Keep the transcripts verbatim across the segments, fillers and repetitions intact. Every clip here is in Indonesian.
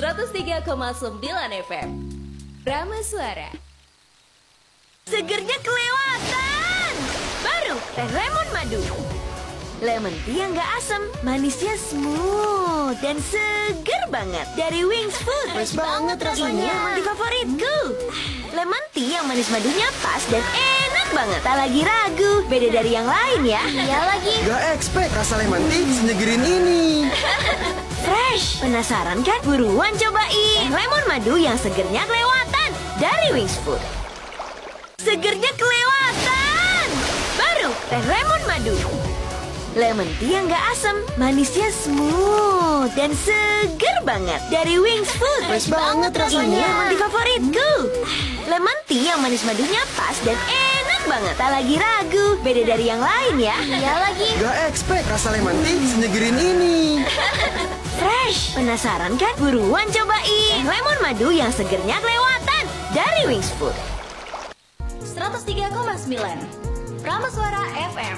seratus tiga koma sembilan F M Prama Suara. Segernya kelewatan. Baru teh lemon madu. Lemon tea yang gak asam, manisnya smooth dan seger banget. Dari Wings Food. Fresh banget rasanya. Ini lemon tea favoritku. Lemon tea yang manis madunya pas dan enak banget. Tak lagi ragu, beda dari yang lain ya. Iya lagi. Gak expect rasa lemon tea senyegerin ini. Fresh. Penasaran kan? Buruan cobain. Lemon madu yang segernya kelewatan. Dari Wings Food. Segernya kelewatan. Baru teh lemon madu. Lemon tea yang gak asam, manisnya smooth dan seger banget. Dari Wings Food. Fresh banget rasanya. Ini lemon tea favoritku. Lemon tea yang manis madunya pas dan enak banget. Tak lagi ragu, beda dari yang lain ya. Iya lagi. Gak expect rasa lemon tea senyegerin ini. Fresh. Penasaran kan? Buruan cobain. Lemon madu yang segernya kelewatan. Dari Wings Food. seratus tiga koma sembilan Prama Suara F M.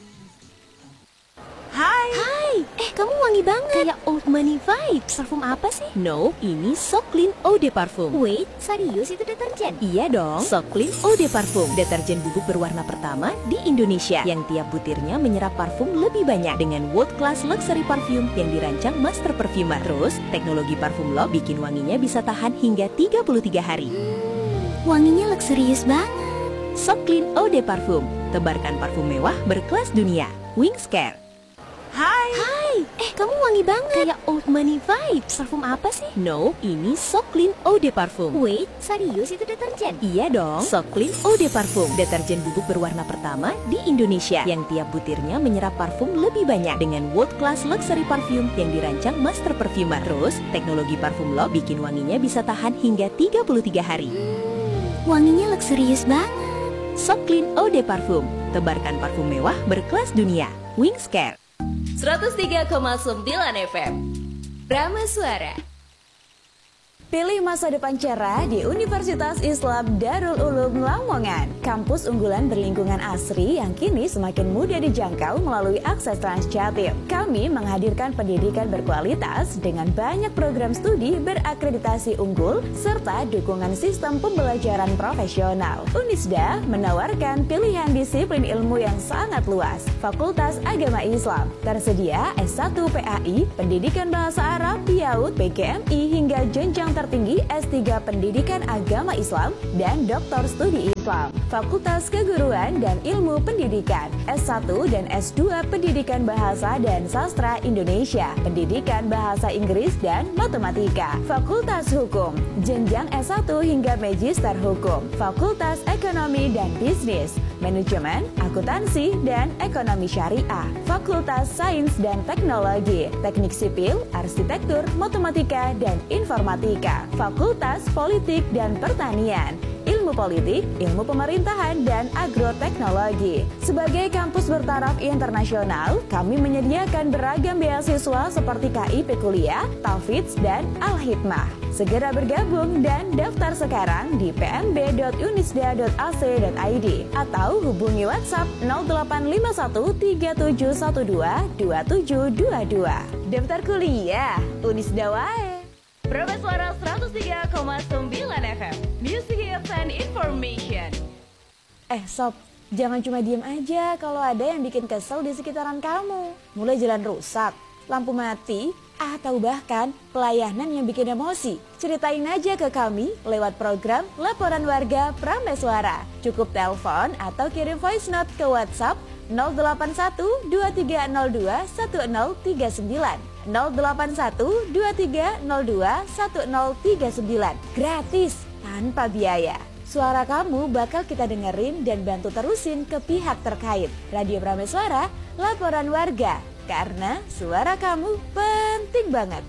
Hai. Hai, eh kamu wangi banget. Kayak old money vibes. Parfum apa sih? No, ini So Clean Eau de Parfum. Wait, serius itu deterjen? Iya dong, So Clean Eau de Parfum. Deterjen bubuk berwarna pertama di Indonesia yang tiap butirnya menyerap parfum lebih banyak dengan world class luxury parfum yang dirancang master perfumer. Terus, teknologi parfum lock bikin wanginya bisa tahan hingga tiga puluh tiga hari. Hmm, wanginya luxurious banget. So Clean Eau de Parfum. Tebarkan parfum mewah berkelas dunia. Wings Care. Hai. Hai, eh kamu wangi banget. Kayak old money vibes. Parfum apa sih? No, ini So Clean Eau de Parfum. Wait, serius itu deterjen? Iya dong, So Clean Eau de Parfum. Deterjen bubuk berwarna pertama di Indonesia yang tiap butirnya menyerap parfum lebih banyak dengan world class luxury parfum yang dirancang master perfumer. Terus, teknologi parfum lock bikin wanginya bisa tahan hingga tiga puluh tiga hari. Hmm, wanginya luxurious banget. So Clean Eau de Parfum. Tebarkan parfum mewah berkelas dunia. Wings Care. seratus tiga koma sembilan F M Prama Suara. Pilih masa depan cerah di Universitas Islam Darul Ulum Lamongan. Kampus unggulan berlingkungan asri yang kini semakin mudah dijangkau melalui akses Transjatim. Kami menghadirkan pendidikan berkualitas dengan banyak program studi berakreditasi unggul serta dukungan sistem pembelajaran profesional. Unisda menawarkan pilihan disiplin ilmu yang sangat luas. Fakultas Agama Islam tersedia S satu P A I, Pendidikan Bahasa Arab, PIAUD, P G M I hingga jenjang tertinggi S tiga Pendidikan Agama Islam dan Doktor Studi Islam. Fakultas Keguruan dan Ilmu Pendidikan S satu dan S dua Pendidikan Bahasa dan Sastra Indonesia, Pendidikan Bahasa Inggris dan Matematika. Fakultas Hukum, jenjang S satu hingga Magister Hukum. Fakultas Ekonomi dan Bisnis, Manajemen, Akuntansi dan Ekonomi Syariah. Fakultas Sains dan Teknologi, Teknik Sipil, Arsitektur, Matematika dan Informatika. Fakultas Politik dan Pertanian, Ilmu Politik, Ilmu Pemerintahan, dan Agroteknologi. Sebagai kampus bertaraf internasional, kami menyediakan beragam beasiswa seperti K I P Kuliah, Tafidz, dan Al-Hikmah. Segera bergabung dan daftar sekarang di p m b dot unisda dot a c dot i d atau hubungi WhatsApp nol delapan lima satu tiga tujuh satu dua dua tujuh dua dua. Daftar kuliah Unisda wae. Prama Suara seratus tiga koma sembilan F M Music Hits and Information. Eh sob, jangan cuma diem aja kalau ada yang bikin kesel di sekitaran kamu. Mulai jalan rusak, lampu mati, atau bahkan pelayanan yang bikin emosi. Ceritain aja ke kami lewat program Laporan Warga Prama Suara. Cukup telepon atau kirim voice note ke WhatsApp nol delapan satu dua tiga nol dua satu nol tiga sembilan nol delapan satu dua tiga nol dua satu nol tiga sembilan. Gratis, tanpa biaya. Suara kamu bakal kita dengerin dan bantu terusin ke pihak terkait. Radio Prama Suara, Laporan Warga. Karena suara kamu penting banget.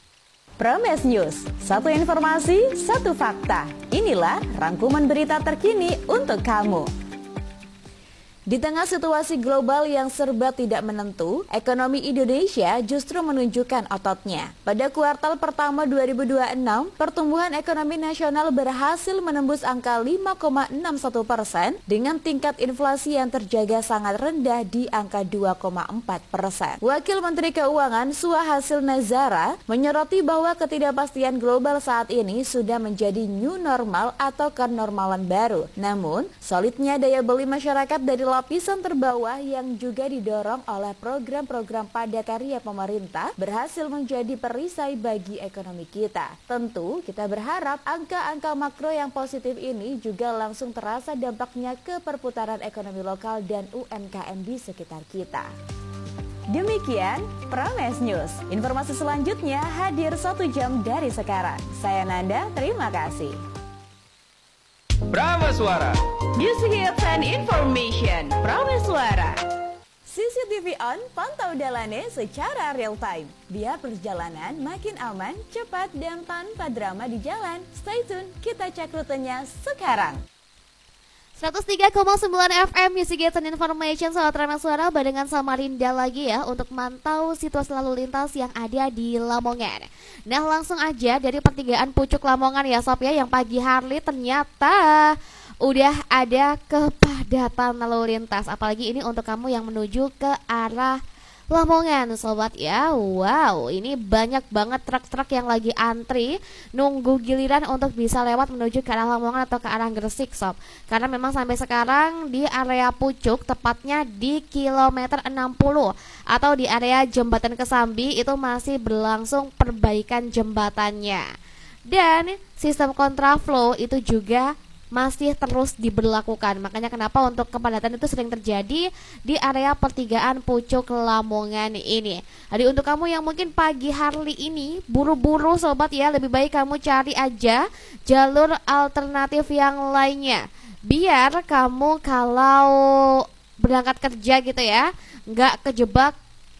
Prames News, satu informasi, satu fakta. Inilah rangkuman berita terkini untuk kamu. Di tengah situasi global yang serba tidak menentu, ekonomi Indonesia justru menunjukkan ototnya. Pada kuartal pertama dua ribu dua puluh enam, pertumbuhan ekonomi nasional berhasil menembus angka lima koma enam satu persen dengan tingkat inflasi yang terjaga sangat rendah di angka dua koma empat persen. Wakil Menteri Keuangan Suhasil Nazara menyoroti bahwa ketidakpastian global saat ini sudah menjadi new normal atau kenormalan baru. Namun, solidnya daya beli masyarakat dari lapisan terbawah yang juga didorong oleh program-program padat karya pemerintah berhasil menjadi perisai bagi ekonomi kita. Tentu kita berharap angka-angka makro yang positif ini juga langsung terasa dampaknya ke perputaran ekonomi lokal dan U M K M di sekitar kita. Demikian Prames News. Informasi selanjutnya hadir satu jam dari sekarang. Saya Nanda, terima kasih. Prameswara Music Hits and Information. Prameswara. C C T V on, pantau Dalane secara real time. Biar perjalanan makin aman, cepat, dan tanpa drama di jalan. Stay tune, kita cek rutenya sekarang. seratus tiga koma sembilan F M Music Hits and Information, Sahabat Prameswara, barengan sama Rinda lagi ya untuk mantau situasi lalu lintas yang ada di Lamongan. Nah, langsung aja dari pertigaan Pucuk Lamongan ya Sob ya, yang pagi hari ternyata udah ada kepadatan lalu lintas. Apalagi ini untuk kamu yang menuju ke arah Lamongan sobat ya. Wow, ini banyak banget truk-truk yang lagi antri nunggu giliran untuk bisa lewat menuju ke arah Lamongan atau ke arah Gresik sob. Karena memang sampai sekarang di area Pucuk, tepatnya di kilometer enam puluh atau di area Jembatan Kesambi, itu masih berlangsung perbaikan jembatannya. Dan sistem kontraflow itu juga masih terus diberlakukan. Makanya kenapa untuk kepadatan itu sering terjadi di area pertigaan Pucuk Lamongan ini. Jadi untuk kamu yang mungkin pagi hari ini buru-buru sobat ya, lebih baik kamu cari aja jalur alternatif yang lainnya, biar kamu kalau berangkat kerja gitu ya nggak kejebak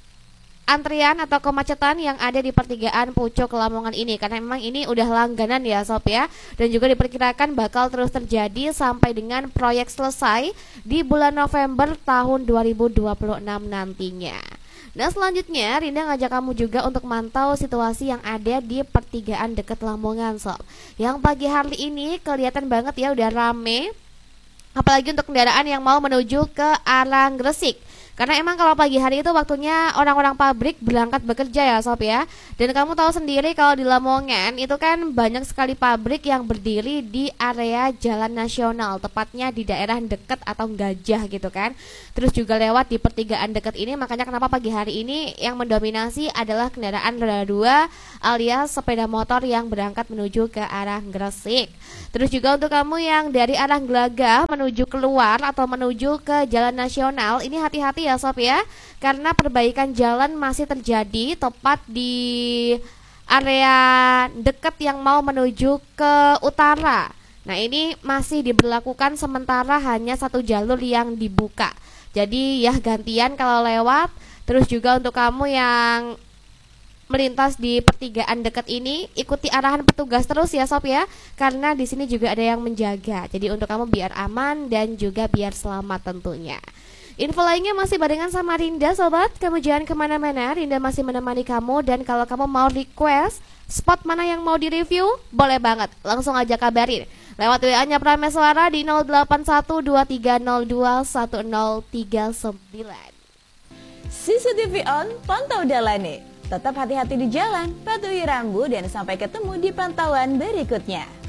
antrian atau kemacetan yang ada di pertigaan Pucuk Lamongan ini. Karena memang ini udah langganan ya sob ya, dan juga diperkirakan bakal terus terjadi sampai dengan proyek selesai di bulan November tahun dua ribu dua puluh enam nantinya. Nah, selanjutnya Rinda ngajak kamu juga untuk mantau situasi yang ada di pertigaan dekat Lamongan sob, yang pagi hari ini kelihatan banget ya udah rame, apalagi untuk kendaraan yang mau menuju ke arah Gresik. Karena emang kalau pagi hari itu waktunya orang-orang pabrik berangkat bekerja ya sob ya. Dan kamu tahu sendiri kalau di Lamongan itu kan banyak sekali pabrik yang berdiri di area jalan nasional, tepatnya di daerah dekat atau Gajah gitu kan. Terus juga lewat di pertigaan dekat ini. Makanya kenapa pagi hari ini yang mendominasi adalah kendaraan roda dua alias sepeda motor yang berangkat menuju ke arah Gresik. Terus juga untuk kamu yang dari arah Glagah menuju keluar atau menuju ke jalan nasional, ini hati-hati ya sob ya, karena perbaikan jalan masih terjadi tepat di area dekat yang mau menuju ke utara. Nah, ini masih diberlakukan sementara hanya satu jalur yang dibuka. Jadi ya gantian kalau lewat. Terus juga untuk kamu yang melintas di pertigaan dekat ini, ikuti arahan petugas terus ya sob ya, karena di sini juga ada yang menjaga. Jadi untuk kamu biar aman dan juga biar selamat tentunya. Info lainnya masih barengan sama Rinda sobat. Kamu jangan kemana-mana, Rinda masih menemani kamu. Dan kalau kamu mau request spot mana yang mau direview, boleh banget, langsung aja kabarin lewat W A-nya Prameswara di nol delapan satu dua tiga nol dua satu nol tiga sembilan. C C T V on, pantau Dalane. Tetap hati-hati di jalan, patuhi rambu, dan sampai ketemu di pantauan berikutnya.